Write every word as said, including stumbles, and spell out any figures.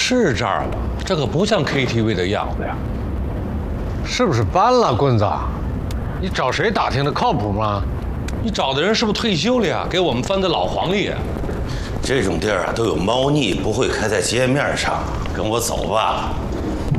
是这儿吗？这可不像 K T V 的样子呀。 是不是搬了，棍子？你找谁打听的？靠谱吗？ 你找的人是不是退休了呀？给我们翻的老黄历。 这种地儿啊都有猫腻，不会开在街面上。跟我走吧。